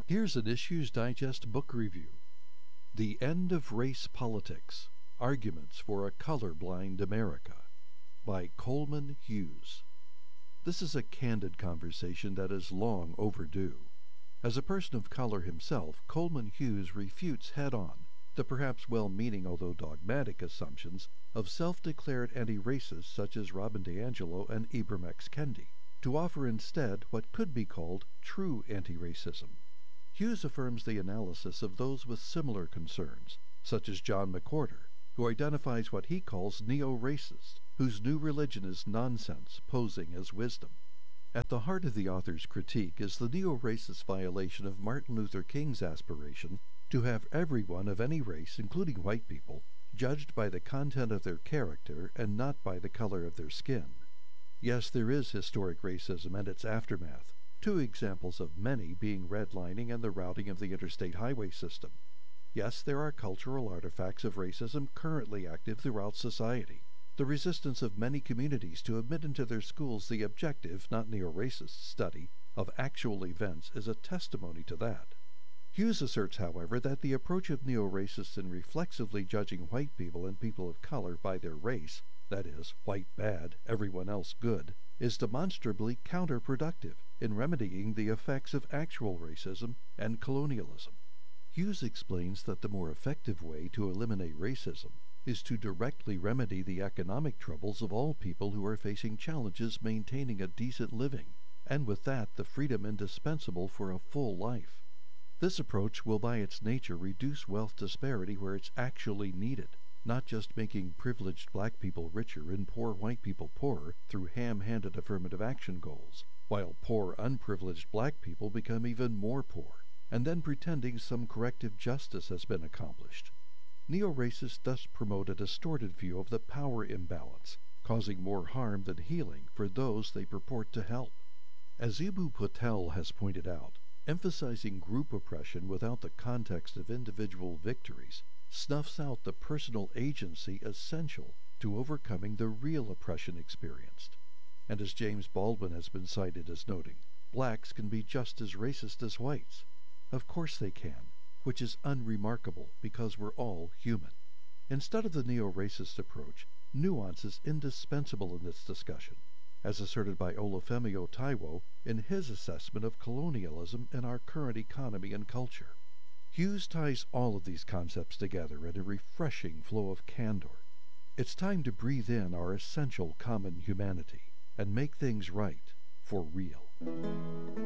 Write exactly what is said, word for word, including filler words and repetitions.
Here's an Issues Digest book review. The End of Race Politics: Arguments for a Colorblind America by Coleman Hughes. This is a candid conversation that is long overdue. As a person of color himself, Coleman Hughes refutes head-on the perhaps well-meaning although dogmatic assumptions of self-declared anti-racists such as Robin DiAngelo and Ibram X. Kendi, to offer instead what could be called true anti-racism. Hughes affirms the analysis of those with similar concerns, such as John McWhorter, who identifies what he calls neo-racists, whose new religion is nonsense posing as wisdom. At the heart of the author's critique is the neo-racist violation of Martin Luther King's aspiration to have everyone of any race, including white people, judged by the content of their character and not by the color of their skin. Yes, there is historic racism and its aftermath, two examples of many being redlining and the routing of the interstate highway system. Yes, there are cultural artifacts of racism currently active throughout society. The resistance of many communities to admit into their schools the objective, not neo-racist, study of actual events is a testimony to that. Hughes asserts, however, that the approach of neo-racists in reflexively judging white people and people of color by their race, that is, white bad, everyone else good, is demonstrably counterproductive in remedying the effects of actual racism and colonialism. Hughes explains that the more effective way to eliminate racism is to directly remedy the economic troubles of all people who are facing challenges maintaining a decent living, and with that the freedom indispensable for a full life. This approach will by its nature reduce wealth disparity where it's actually needed, not just making privileged black people richer and poor white people poorer through ham-handed affirmative action goals, while poor unprivileged black people become even more poor, and then pretending some corrective justice has been accomplished. Neo-racists thus promote a distorted view of the power imbalance, causing more harm than healing for those they purport to help. As Eboo Patel has pointed out, emphasizing group oppression without the context of individual victories snuffs out the personal agency essential to overcoming the real oppression experienced. And as James Baldwin has been cited as noting, blacks can be just as racist as whites. Of course they can, which is unremarkable because we're all human. Instead of the neo-racist approach, nuance is indispensable in this discussion, as asserted by Olufemi Taiwo in his assessment of colonialism in our current economy and culture. Hughes ties all of these concepts together in a refreshing flow of candor. It's time to breathe in our essential common humanity and make things right for real.